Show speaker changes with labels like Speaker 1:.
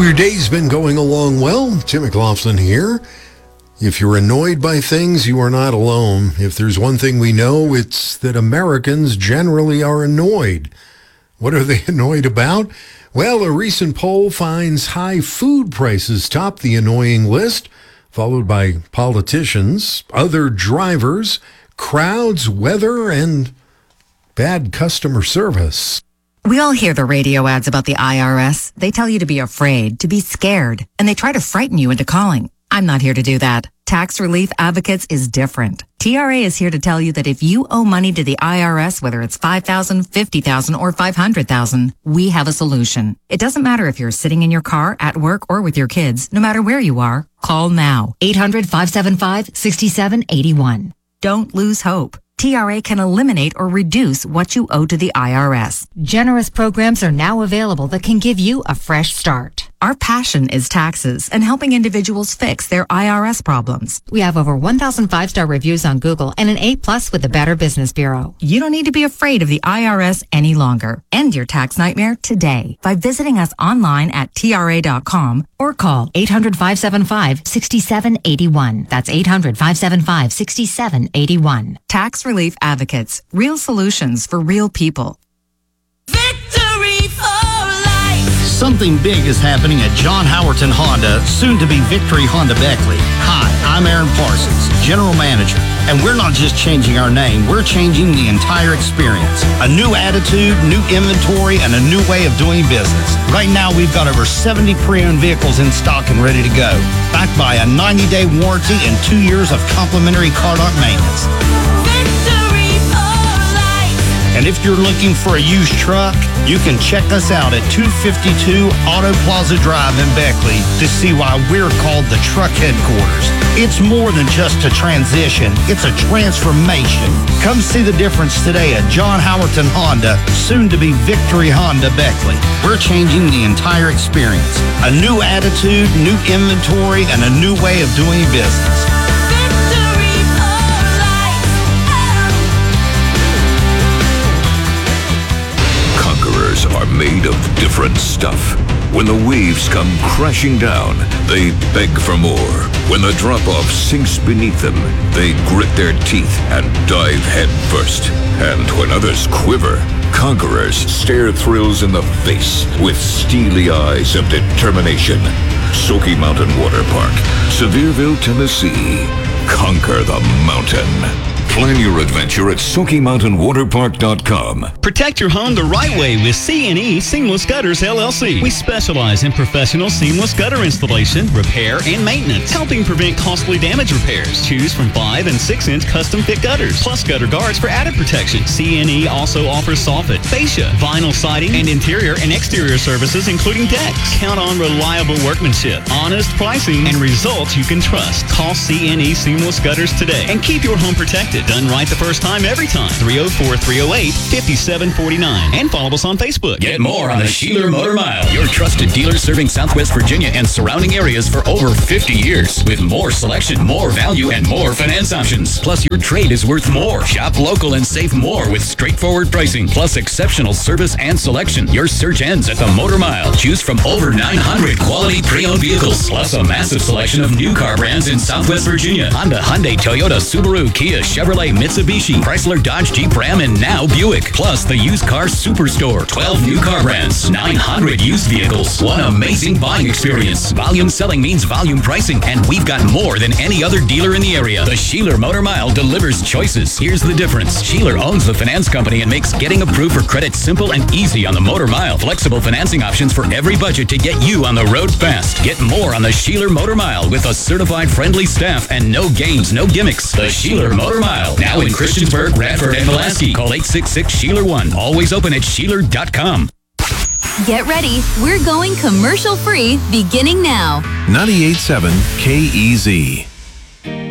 Speaker 1: your day's been going along well. Tim McLaughlin here. If you're annoyed by things, you are not alone. If there's one thing we know, it's that Americans generally are annoyed. What are they annoyed about? Well, a recent poll finds high food prices top the annoying list, followed by politicians, other drivers, crowds, weather, and bad customer service.
Speaker 2: We all hear the radio ads about the IRS. They tell you to be afraid, to be scared, and they try to frighten you into calling. I'm not here to do that. Tax Relief Advocates is different. TRA is here to tell you that if you owe money to the IRS, whether it's $5,000, $50,000, or $500,000, we have a solution. It doesn't matter if you're sitting in your car, at work, or with your kids. No matter where you are, call now. 800-575-6781. Don't lose hope. TRA can eliminate or reduce what you owe to the IRS. Generous programs are now available that can give you a fresh start. Our passion is taxes and helping individuals fix their IRS problems. We have over 1,000 5-star reviews on Google and an A+ with the Better Business Bureau. You don't need to be afraid of the IRS any longer. End your tax nightmare today by visiting us online at TRA.com or call 800-575-6781. That's 800-575-6781. Tax Relief Advocates. Real solutions for real people.
Speaker 3: Victory for life.
Speaker 4: Something big is happening at John Howerton Honda, soon to be Victory Honda Beckley. Hi, I'm Aaron Parsons, General Manager. And we're not just changing our name, we're changing the entire experience. A new attitude, new inventory, and a new way of doing business. Right now, we've got over 70 pre-owned vehicles in stock and ready to go, backed by a 90-day warranty and 2 years of complimentary car lot maintenance. And if you're looking for a used truck, you can check us out at 252 Auto Plaza Drive in Beckley to see why we're called the truck headquarters. It's more than just a transition, it's a transformation. Come see the difference today at John Howerton Honda, soon to be Victory Honda Beckley. We're changing the entire experience. A new attitude, new inventory, and a new way of doing business.
Speaker 5: Are made of different stuff. When the waves come crashing down, they beg for more. When the drop-off sinks beneath them, they grit their teeth and dive head first. And when others quiver, conquerors stare thrills in the face with steely eyes of determination. Smoky Mountain Water Park, Sevierville, Tennessee. Conquer the mountain. Plan your adventure at SmokyMountainWaterPark.com.
Speaker 6: Protect your home the right way with C&E Seamless Gutters, LLC. We specialize in professional seamless gutter installation, repair, and maintenance, helping prevent costly damage repairs. Choose from 5 and 6-inch custom-fit gutters, plus gutter guards for added protection. C&E also offers soffit, fascia, vinyl siding, and interior and exterior services, including decks. Count on reliable workmanship, honest pricing, and results you can trust. Call C&E Seamless Gutters today and keep your home protected. Done right the first time, every time. 304-308-5749. And follow us on Facebook.
Speaker 7: Get more on the Sheeler Motor Mile. Your trusted dealer serving Southwest Virginia and surrounding areas for over 50 years. With more selection, more value, and more finance options. Plus, your trade is worth more. Shop local and save more with straightforward pricing. Plus, exceptional service and selection. Your search ends at the Motor Mile. Choose from over 900 quality pre-owned vehicles. Plus, a massive selection of new car brands in Southwest Virginia. Honda, Hyundai, Toyota, Subaru, Kia, Chevrolet, Mitsubishi, Chrysler, Dodge, Jeep, Ram, and now Buick. Plus the used car superstore. 12 new car brands, 900 used vehicles. One amazing buying experience. Volume selling means volume pricing, and we've got more than any other dealer in the area. The Sheeler Motor Mile delivers choices. Here's the difference. Sheeler owns the finance company and makes getting approved for credit simple and easy on the Motor Mile. Flexible financing options for every budget to get you on the road fast. Get more on the Sheeler Motor Mile with a certified friendly staff and no games, no gimmicks. The Sheeler Motor Mile. Now in Christiansburg, Radford, and Pulaski. Call 866-SHEELER1. Always open at Sheeler.com.
Speaker 8: Get ready. We're going commercial free beginning now.
Speaker 9: 98.7 KEZ.